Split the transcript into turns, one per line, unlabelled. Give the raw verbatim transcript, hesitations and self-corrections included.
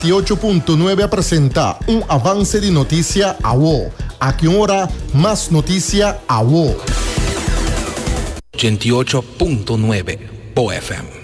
veintiocho punto nueve presenta un avance de noticia a vos. A qué hora más noticia a vos.
ochenta y ocho punto nueve P O F M.